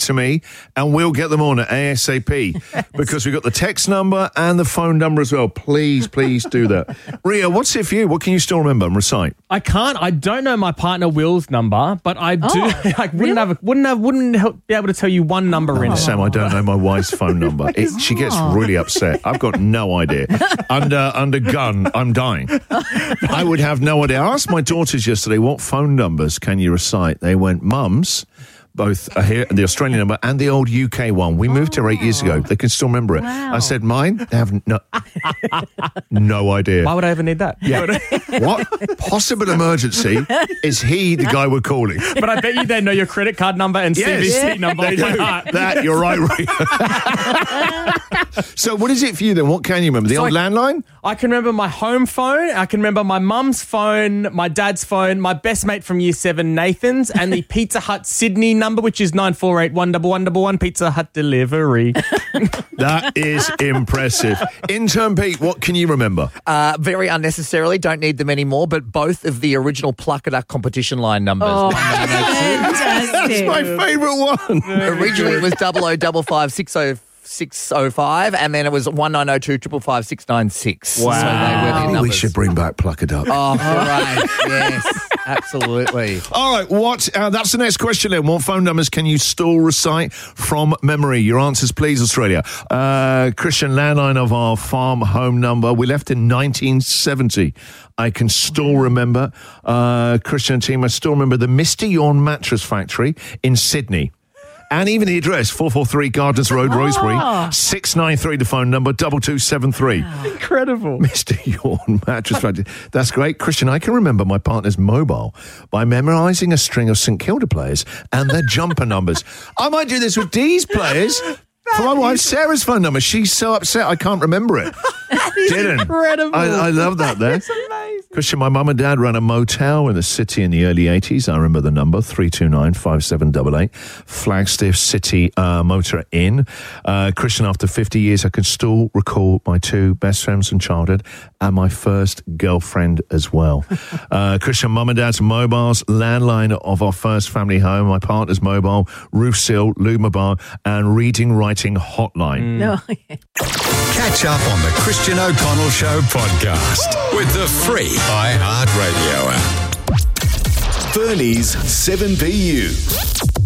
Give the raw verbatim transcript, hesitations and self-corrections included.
to me and we'll get them on at ASAP because we've got the text number and the phone number as well. Please, please do that. Ria, what's it for you? What can you still remember and recite? I can't. I don't know my partner Will's number, but I do. Oh, I wouldn't really? have, a, wouldn't have, wouldn't help, be able to tell you one number in it. Sam, I don't know my wife's phone number. It, she gets really upset. I've got no idea. Under under gun, I'm dying. I would have no idea. I asked my daughters yesterday, what phone numbers can you recite? They went, Mum's, both uh, here, the Australian number and the old U K one. We moved here eight years ago. They can still remember it. Wow. I said, mine? They have no, no idea. Why would I ever need that? Yeah. What possible emergency is he the guy we're calling? But I bet you they know your credit card number and Yes. C V C number. They do. That, you're right, Ria. So what is it for you then? What can you remember? The So old I- landline? I can remember my home phone. I can remember my mum's phone, my dad's phone, my best mate from year seven, Nathan's, and the Pizza Hut Sydney number, which is nine four eight one one one one one Pizza Hut delivery. That is impressive. Intern Pete, what can you remember? Uh, very unnecessarily, don't need them anymore, but both of the original Pluck It Up competition line numbers. Oh, That's fantastic. my favourite one. Originally it was double O double five six O six O five, and then it was one nine zero two triple five six nine six. Wow. So they were the Maybe we numbers. should bring back Pluck It Up. Oh, right. Yes, absolutely. All right, what? Uh, that's the next question then. What phone numbers can you still recite from memory? Your answers, please, Australia. Uh, Christian, landline of our farm home number. We left in nineteen seventy. I can still remember. Uh, Christian and team, I still remember the Mister Yawn Mattress Factory in Sydney. And even the address, four forty-three Gardens Road, Rosebery, six nine three, the phone number, two two seven three. Incredible. Mister Yawn Mattress Factory. That's great. Christian, I can remember my partner's mobile by memorising a string of St Kilda players and their jumper numbers. I might do this with Dee's players. For my wife Sarah's phone number. She's so upset I can't remember it. Didn't. incredible. I, I love that there. It's amazing. Christian, my mum and dad ran a motel in the city in the early eighties. I remember the number, three two nine five seven eight eight. Flagstaff City uh, Motor Inn. Uh, Christian, after fifty years, I can still recall my two best friends from childhood and my first girlfriend as well. Uh, Christian, mum and dad's mobiles, landline of our first family home, my partner's mobile, roof seal, Luma bar, and reading, writing hotline. No. Catch up on the Christian O'Connell Show podcast with the free iHeartRadio app. Burley's seven P U.